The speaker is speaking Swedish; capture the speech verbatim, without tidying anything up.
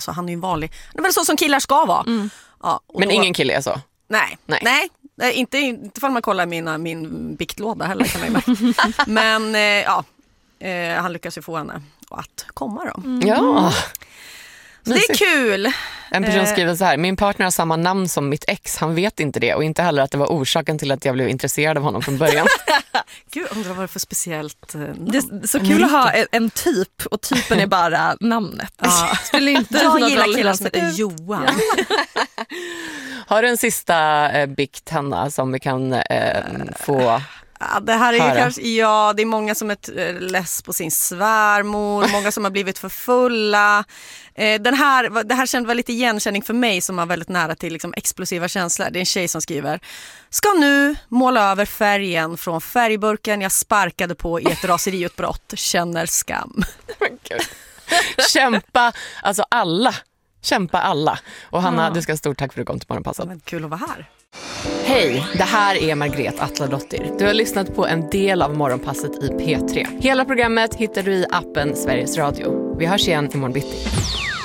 alltså, han är ju en vanlig, det är väl så som killar ska vara. Mm. Ja, men då, ingen kille är så? Nej, nej, nej. nej inte, inte för man kollar mina, min biktlåda heller. Kan man men eh, ja, eh, han lyckas ju få henne att komma då. Mm. Ja. Så det är kul. En person skriver så här: min partner har samma namn som mitt ex, han vet inte det och inte heller att det var orsaken till att jag blev intresserad av honom från början. Gud, undrar vad det är för speciellt namn. Det är så kul att ha en, en typ och typen är bara namnet. Ja. Spelar inte jag gillar killar som heter Johan. Har du en sista eh, bikt, Hanna, som vi kan eh, få... Ja, det här är ju kanske, ja, det är många som är less på sin svärmor, många som har blivit för fulla. Eh, den här, det här kände väl lite igenkänning för mig som har väldigt nära till liksom, explosiva känslor. Det är en tjej som skriver: ska nu måla över färgen från färgburken jag sparkade på i ett raseriutbrott, känner skam. Kämpa, alltså alla. Kämpa alla. Och Hanna, ja. Du ska ha stort tack för att du kom till Morgonpasset. Men kul att vara här. Hej, det här är Margret Atladottir. Du har lyssnat på en del av Morgonpasset i P tre. Hela programmet hittar du i appen Sveriges Radio. Vi hörs igen imorgon bitti.